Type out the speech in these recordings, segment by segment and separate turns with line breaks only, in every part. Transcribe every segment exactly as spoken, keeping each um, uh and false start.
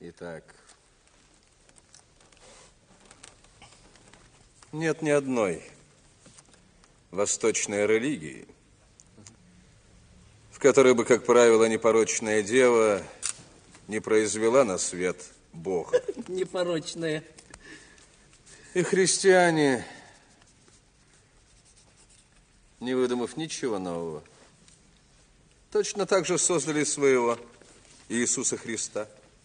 Итак, нет ни одной восточной религии, в которой бы, как правило, непорочная дева не произвела на свет Бога.
Непорочная.
И христиане, не выдумав ничего нового, точно так же создали своего Иисуса Христа,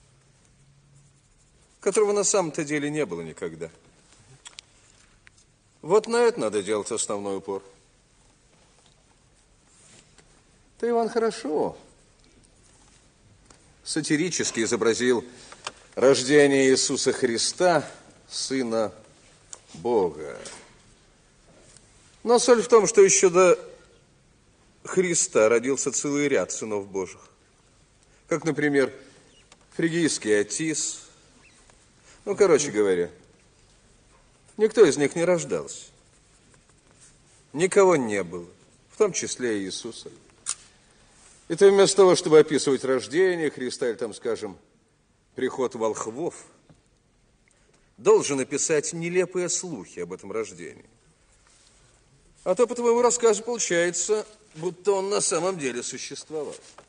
которого на самом-то деле не было никогда. Вот на это надо делать основной упор. Ты, Иван, хорошо сатирически изобразил рождение Иисуса Христа, Сына Бога. Но соль в том, что еще до Христа родился целый ряд сынов Божьих. Как, например, фригийский Атис. Ну, короче говоря, никто из них не рождался. Никого не было, в том числе и Иисуса. И ты вместо того, чтобы описывать рождение Христа или, там, скажем, приход волхвов, должен написать нелепые слухи об этом рождении. А то по твоему рассказу получается, будто он на самом деле существовал.